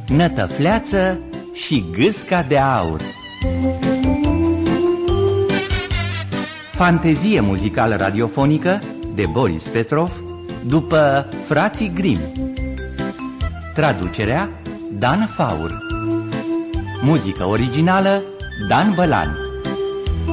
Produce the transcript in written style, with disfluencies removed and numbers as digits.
Nătăfleață și Gâsca de aur. Fantezie muzicală radiofonică de Boris Petrov după Frații Grimm. Traducerea Dan Faur. Muzică originală Dan Bălan.